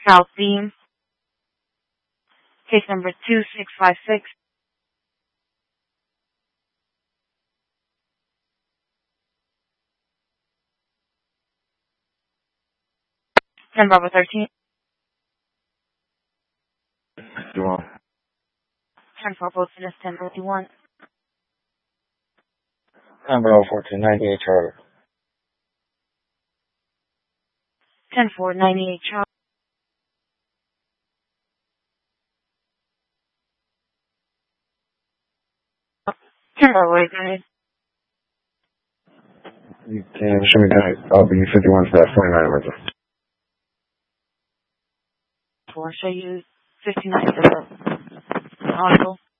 South Beam. Case number 2656. 10 Bravo 13. You want 10 4 Fitness 1051. 10 Bravo 1498 Charter. 10 498 Charlie. Bravo 8. You can show me that. I'll be 51 to that 49 emergency. I'll show you 59 to the hospital.